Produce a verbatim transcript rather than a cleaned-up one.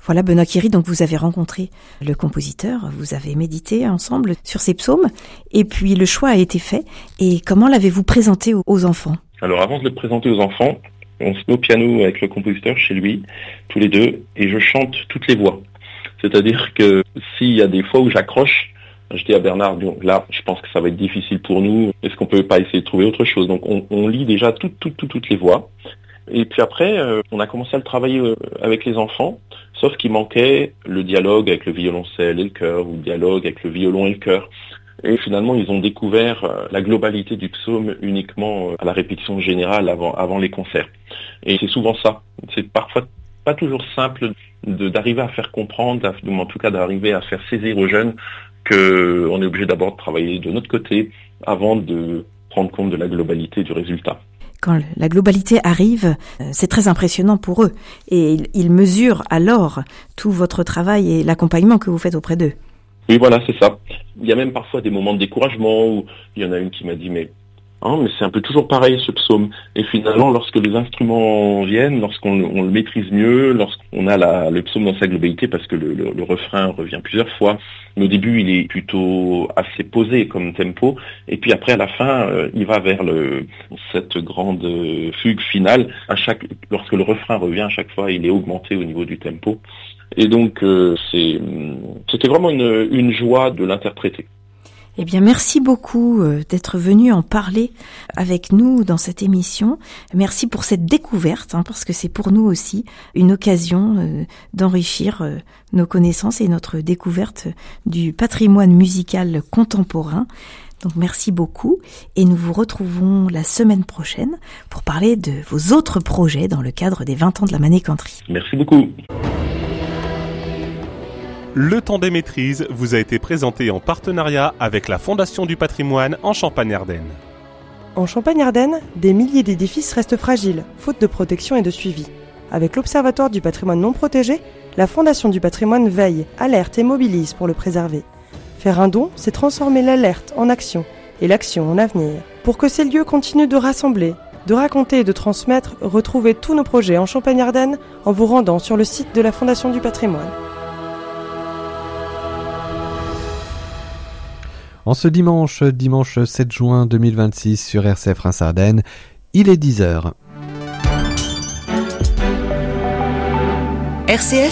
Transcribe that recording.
Voilà, Benoît Quéry, donc vous avez rencontré le compositeur, vous avez médité ensemble sur ces psaumes, et puis le choix a été fait. Et comment l'avez-vous présenté aux enfants ? Alors avant de le présenter aux enfants, on se met au piano avec le compositeur chez lui, tous les deux, et je chante toutes les voix. C'est-à-dire que s'il y a des fois où j'accroche, je dis à Bernard, là, je pense que ça va être difficile pour nous, est-ce qu'on peut pas essayer de trouver autre chose ? Donc on, on lit déjà toutes, toutes, toutes, toutes les voix. Et puis après, euh, on a commencé à le travailler euh, avec les enfants, sauf qu'il manquait le dialogue avec le violoncelle et le chœur, ou le dialogue avec le violon et le chœur. Et finalement, ils ont découvert euh, la globalité du psaume uniquement euh, à la répétition générale avant, avant les concerts. Et c'est souvent ça. C'est parfois pas toujours simple de, d'arriver à faire comprendre, ou en tout cas d'arriver à faire saisir aux jeunes qu'on est obligé d'abord de travailler de notre côté avant de prendre compte de la globalité du résultat. Quand la globalité arrive, c'est très impressionnant pour eux. Et ils mesurent alors tout votre travail et l'accompagnement que vous faites auprès d'eux. Oui, voilà, c'est ça. Il y a même parfois des moments de découragement où il y en a une qui m'a dit « mais, hein, mais c'est un peu toujours pareil ce psaume ». Et finalement, lorsque les instruments viennent, lorsqu'on on le maîtrise mieux, lorsqu'on a la, le psaume dans sa globalité, parce que le, le, le refrain revient plusieurs fois, mais au début il est plutôt assez posé comme tempo, et puis après à la fin, euh, il va vers le, cette grande fugue finale. À chaque, lorsque le refrain revient, à chaque fois, il est augmenté au niveau du tempo. Et donc, euh, c'est, c'était vraiment une, une joie de l'interpréter. Eh bien, merci beaucoup d'être venu en parler avec nous dans cette émission. Merci pour cette découverte, hein, parce que c'est pour nous aussi une occasion euh, d'enrichir euh, nos connaissances et notre découverte du patrimoine musical contemporain. Donc, merci beaucoup. Et nous vous retrouvons la semaine prochaine pour parler de vos autres projets dans le cadre des vingt ans de la Manécanterie. Merci beaucoup. Le temps des maîtrises vous a été présenté en partenariat avec la Fondation du patrimoine en Champagne-Ardenne. En Champagne-Ardenne, des milliers d'édifices restent fragiles, faute de protection et de suivi. Avec l'Observatoire du patrimoine non protégé, la Fondation du patrimoine veille, alerte et mobilise pour le préserver. Faire un don, c'est transformer l'alerte en action et l'action en avenir. Pour que ces lieux continuent de rassembler, de raconter et de transmettre, retrouvez tous nos projets en Champagne-Ardenne en vous rendant sur le site de la Fondation du patrimoine. En ce dimanche, dimanche sept juin deux mille vingt-six sur R C F Reims-Ardennes, il est dix heures. R C F